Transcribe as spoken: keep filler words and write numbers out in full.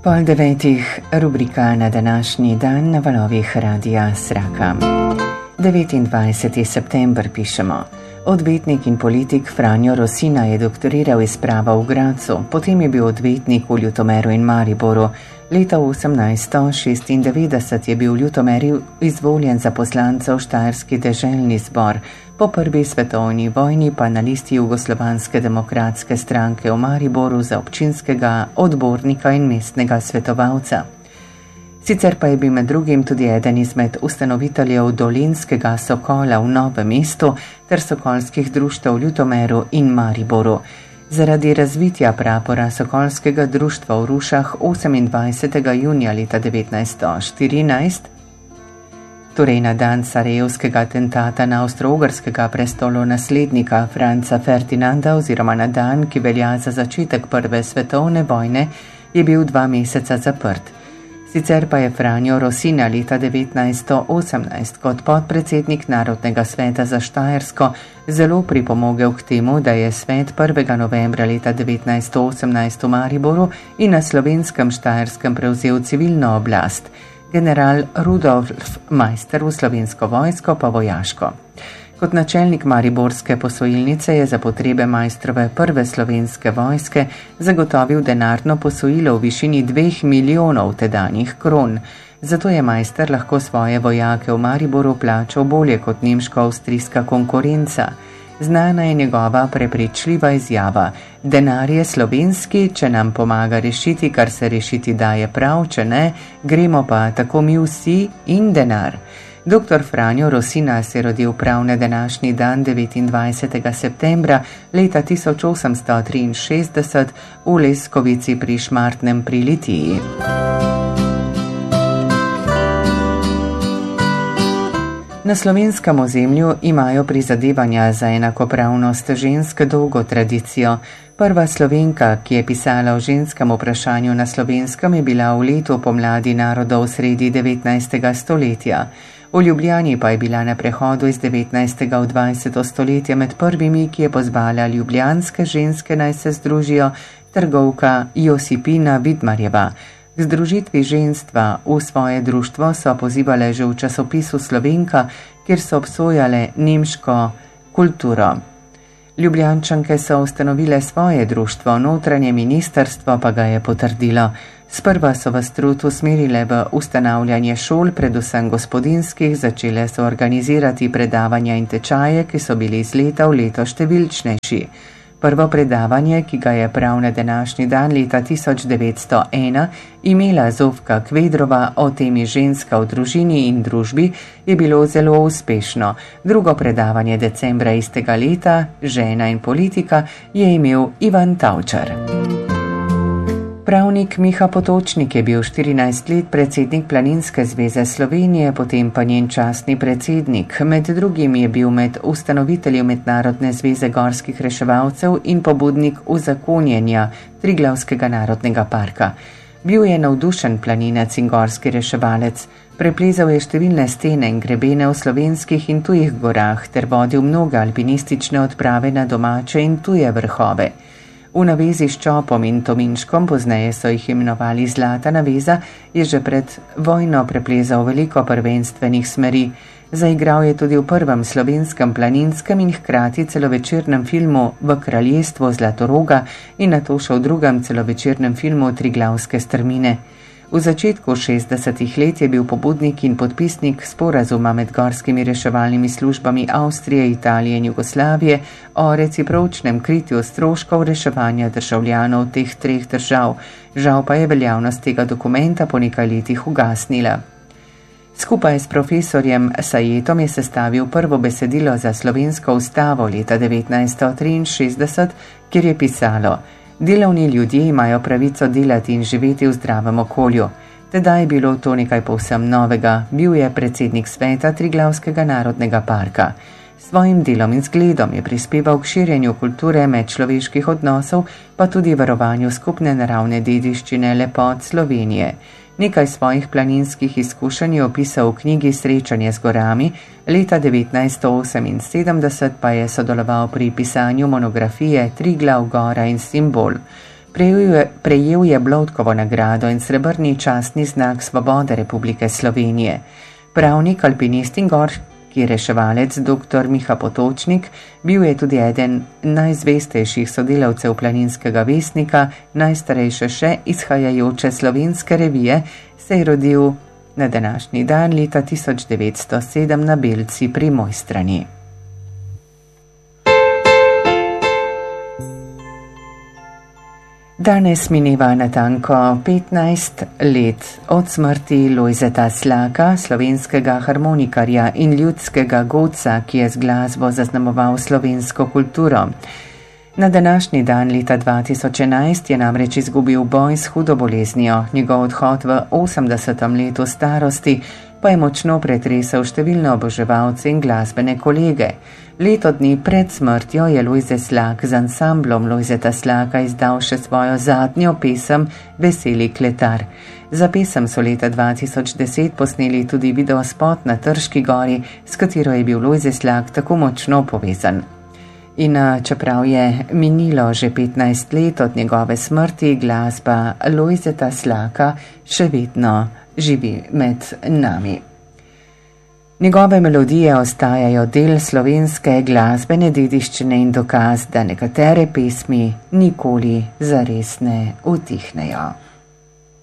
Pol devetih, rubrika na današnji dan na valovih Radia Sraka. devetindvajseti september pišemo. Odvetnik in politik Franjo Rosina je doktoriral iz prava v Gradcu, potem je bil odvetnik v Ljutomeru in Mariboru. Leta osemnajststo šestindevetdeset je bil v Ljutomeru izvoljen za poslanca v Štajerski deželni zbor, po prvi svetovni vojni pa na listi Jugoslovanske demokratske stranke v Mariboru za občinskega odbornika in mestnega svetovalca. Sicer pa je bil med drugim tudi eden izmed ustanoviteljev Dolenjskega Sokola v Novem mestu ter sokolskih društev v Ljutomeru in Mariboru. Zaradi razvitja prapora Sokolskega društva v Rušah osemindvajsetega junija leta devetnajststo štirinajst, torej na dan sarajevskega atentata na avstro-ogrskega prestolonaslednika Franca Ferdinanda oziroma na dan, ki velja za začetek prve svetovne vojne, je bil dva meseca zaprt. Sicer pa je Franjo Rosina leta devetnajststo osemnajst kot podpredsednik Narodnega sveta za Štajersko zelo pripomogel k temu, da je svet prvega novembra leta devetnajststo osemnajst v Mariboru in na slovenskem Štajerskem prevzel civilno oblast, general Rudolf Maister v slovensko vojsko pa vojaško. Kot načelnik mariborske posojilnice je za potrebe Maistrove prve slovenske vojske zagotovil denarno posojilo v višini dveh milijonov tedanjih kron. Zato je Maister lahko svoje vojake v Mariboru plačal bolje kot nemško-avstrijska konkurenca. Znana je njegova prepričljiva izjava: denar je slovenski, če nam pomaga rešiti, kar se rešiti daje prav, če ne, gremo pa tako mi vsi in denar. Doktor Franjo Rosina se je rodil prav na današnji dan devetindvajsetega septembra leta tisoč osemsto triinšestdeset v Leskovici pri Šmartnem pri Litiji. Na slovenskem ozemlju imajo prizadevanja za enakopravnost žensk dolgo tradicijo. Prva Slovenka, ki je pisala o ženskem vprašanju na Slovenskem, je bila v letu pomladi narodov sredi devetnajstega stoletja. V Ljubljani pa je bila na prehodu iz devetnajstega v dvajseto stoletje med prvimi, ki je pozvala ljubljanske ženske naj se združijo, trgovka Josipina Vidmarjeva. K združitvi ženstva v svoje društvo so pozivale že v časopisu Slovenka, kjer so obsojale nemško kulturo. Ljubljančanke so ustanovile svoje društvo, notranje ministrstvo pa ga je potrdilo. Sprva so vas trud usmerile v ustanavljanje šol, predvsem gospodinskih, začele so organizirati predavanja in tečaje, ki so bili iz leta v leto številčnejši. Prvo predavanje, ki ga je prav na današnji dan leta tisoč devetsto ena imela Zofka Kvedrova o temi ženska v družini in družbi, je bilo zelo uspešno. Drugo predavanje decembra istega leta, Žena in politika, je imel Ivan Tavčar. Pravnik Miha Potočnik je bil štirinajst let predsednik Planinske zveze Slovenije, potem pa njen častni predsednik. Med drugim je bil med ustanovitelji Mednarodne zveze gorskih reševalcev in pobudnik uzakonjenja Triglavskega narodnega parka. Bil je navdušen planinec in gorski reševalec. Preplezal je številne stene in grebene v slovenskih in tujih gorah ter vodil mnoge alpinistične odprave na domače in tuje vrhove. V navezi s Čopom in Tominškom, pozneje so jih imenovali Zlata naveza, je že pred vojno preplezal veliko prvenstvenih smeri. Zaigral je tudi v prvem slovenskem planinskem in hkrati celovečernem filmu V kraljestvu Zlatoroga in nato še v drugem celovečernem filmu Triglavske strmine. V začetku šestdesetih let je bil pobudnik in podpisnik sporazuma med gorskimi reševalnimi službami Avstrije, Italije in Jugoslavije o recipročnem kritju stroškov reševanja državljanov teh treh držav. Žal pa je veljavnost tega dokumenta po nekaj letih ugasnila. Skupaj s profesorjem Sajetom je sestavil prvo besedilo za slovensko ustavo leta devetnajststo triinšestdeset, kjer je pisalo: delovni ljudje imajo pravico delati in živeti v zdravem okolju. Tedaj je bilo to nekaj povsem novega. Bil je predsednik sveta Triglavskega narodnega parka. S svojim delom in zgledom je prispeval k širjenju kulture medčloveških odnosov, pa tudi varovanju skupne naravne dediščine lepot Slovenije. Nekaj svojih planinskih izkušenj je opisal v knjigi Srečanje z gorami, leta devetnajststo oseminsedemdeset pa je sodeloval pri pisanju monografije Triglav, gora in simbol. Prejel je, prejel je Bloudkovo nagrado in srebrni častni znak Svobode Republike Slovenije. Pravnik, alpinist in gorski reševalec dr. Miha Potočnik bil je tudi eden najzvestejših sodelavcev Planinskega vestnika, najstarejše še izhajajoče slovenske revije, se je rodil na današnji dan leta tisoč devetsto sedem na Belci pri Mojstrani. Danes mineva natanko petnajst let od smrti Lojzeta Slaka, slovenskega harmonikarja in ljudskega godca, ki je z glasbo zaznamoval slovensko kulturo. Na današnji dan leta dva tisoč enajst je namreč izgubil boj s hudo boleznijo. Njegov odhod v osemdesetem letu starosti pa je močno pretresel številne oboževalce in glasbene kolege. Leto dni pred smrtjo je Lojze Slak z ansamblom Lojzeta Slaka izdal še svojo zadnjo pesem Veseli kletar. Za pesem so leta dva tisoč deset posneli tudi videospot na Trški gori, s katero je bil Lojze Slak tako močno povezan. In čeprav je minilo že petnajst let od njegove smrti, glasba Lojzeta Slaka še vedno živi med nami. Njegove melodije ostajajo del slovenske glasbene dediščine in dokaz, da nekatere pesmi nikoli zares ne utihnejo.